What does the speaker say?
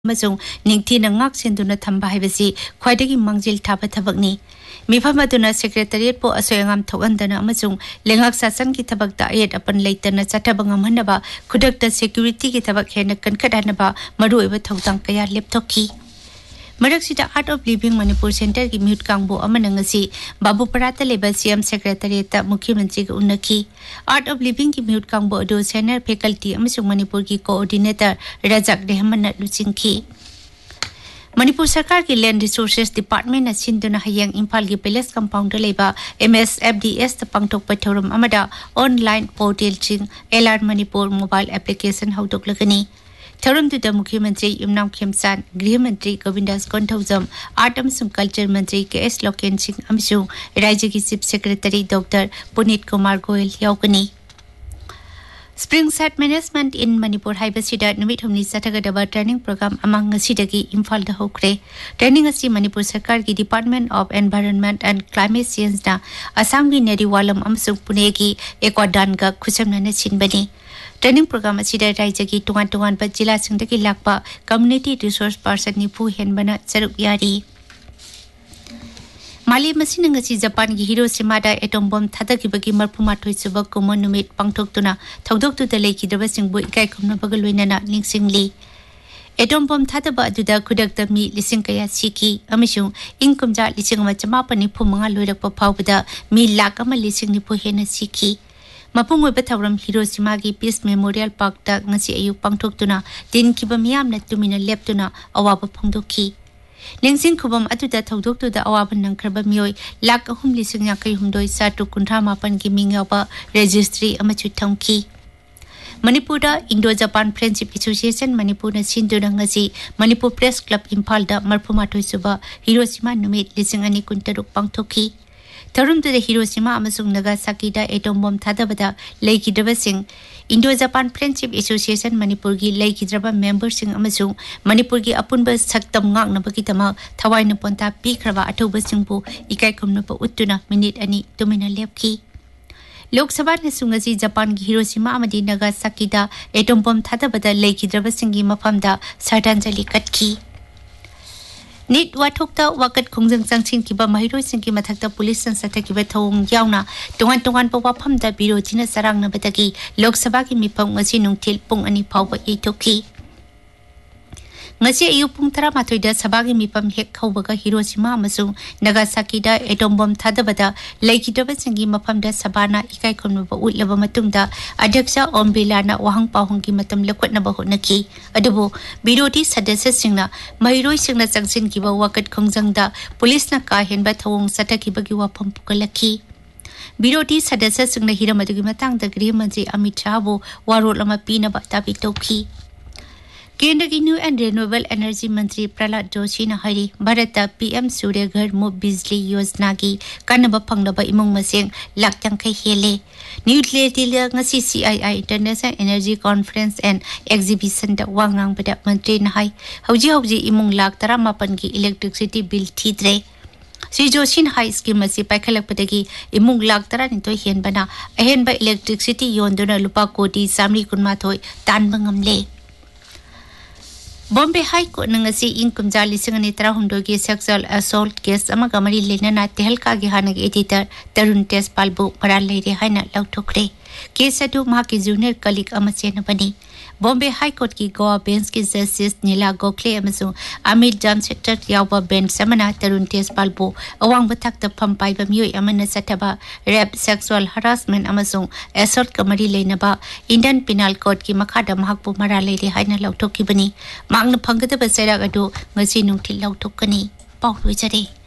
Masung Ningti Nangak Sinduna Tamba Hibasi, Quiding Mangil Tapa Tabagni. Mifamaduna Secretariat po Asoyangam Togandana Amazung, Lengak Sasan Kitabak Diet upon Laytana Satabangam Hanaba, Kudakta Security Kitabak Henakan Kadanaba, Madu Eva Togdang Kaya Leptoki. Maraksida Art of Living Manipur Center ki mute kangbo amanangasi Babu Parata Labor CM Secretariat Mukhyamantri Unaki Art of Living ki mute kangbo ado senior faculty amasung Manipur ki coordinator Rajak Rehman Luchinki Manipur Sarkar ki Land Resources Department na sinduna hayang Impal ki Palace Compound leba MSFDS ta pangtok pathorum amada online portal ching LR Manipur mobile application haudok lagani Tharum to the Mukhyamantri Yumnam Khemsan, Griha Mantri Govindas Konthawjam, Art and Culture Mantri K.S. Loken Singh Amsung, Rajya ki Chief Secretary Dr. Punit Kumar Goyal Yaukani. Springside Management in Manipur Haibasida Numit Humni Satagadaba Training Program among Sidagi Imphal da Hokre. Training asi Manipur Sarkar ki Department of Environment and Climate Science na Assam ki Neriwalam Amsung Pune ki Ekwadan ga Khusamna na Sinbani. Training program asida Rajya ki tungan-tungan pa jila singdaki lakpa community resource person ni pu henbana saruk yari. Mali masinang asi Japan ki Hiroshima da atom bomb thadakibagi marphuma thoisubak kumon numit pangthoktuna thodok tu dalai ki daba singbu ikai khumna bagalwena na lingsingli. Atom bomb thadaba aduda kudakta mi lising kaya siki amishung inkumja lising ma chamapa ni phu manga loirak pa phawbada mi lak ama lising ni pu hena siki. Mapung weba thawram Hiroshima ki Peace Memorial Park ta ngasi ayu pangthoktuna tin kiba miyam na tumina leptuna awaba phangdokhi Ningsing khubam atuda thodoktu da awaba nangkraba mioi lak ahum lising yakai humdoi satu kuntra mapan ki mingaba registry amachu thamki Manipura Indo-Japan Friendship Association Manipur na sinduna ngasi Manipur Press Club Imphal da marphuma thoisuba Hiroshima numit lising ani kuntaruk pangthokhi Tharum to the Hiroshima amasung Nagasaki da atom bomb thadabada Leiki Drabasing Indo-Japan Friendship Association Manipur gi Leiki Draba members sing amasung Manipur gi apunba saktam ngak na bakitama thawai na ponta pikraba athoba singbu ikai khumna pa uttuna minute ani tumina lepki Lok Sabha na sungasi Japan gi Hiroshima amadi Nagasaki da atom bomb thadabada Leiki Drabasing gi mafamda sardanjali katki Nit wathokta wakat khongjang changchin kiba mahiroi singki mathakta police sansatha kiba thong yauna tongan pa wafam da biro china sarang na bataki Lok Sabha ki mipam ngasi nungthil pung ani phawba eitokhi ngasi ayu pung 13 da sabha ki mipam hek khawbaga Hiroshima amasung Nagasaki da atom bomb thadabada leikidaba singi mafam da sabana ikai khonba utlaba matungda adhyaksha Om Birla wahang pahong ki matam lakwatna ba honaki adubo birodi sadasya singna mahiroi singna changsin ki ba wakat khongjang da police na ka henba thawong sataki bagi wafam pukalaki birodi sadasya singna hiramadu ki matang da Griha Mantri Amit Shah bo warol ama pina ba tabi toki Kendra ki New and Renewable Energy Mantri Prahlad Joshi na hari Bharata PM Surya Ghar Muft Bijli Yojana ki kanaba phangnaba imong maseng lakyang kai hele New Delhi ngasi CII International Energy Conference and Exhibition da wangang bada mantri na hai hauji imong lak 18 ki electricity bill thidre Sri Joshi na hai scheme asi paikhalak padagi imong lak 19 hen bana ahen ba electricity yondona lupa kodi samri kunma thoi tan bangamle Bombay High Court nangasi income jali singani tarahumdo ki sexual assault case amaga mari lenana tehalka gi hanag editor Tarun Tejpal bu maral leire haina lauthokre case adu mahaki junior colleague amasena bani Bombay High Court ki Goa bench ki justice Nila Gokhale amasung Amit Jamshettar yawba bench samana Tarun Tejpal bu awang bathak ta phampai ba mioi amana sataba rape sexual harassment amasung assault ka mari leinaba Indian Penal Code ki makhada mahakbu maral leire haina lauthokki bani Magna phangada basera ado ngasi nungthil lauthokani pawloi jare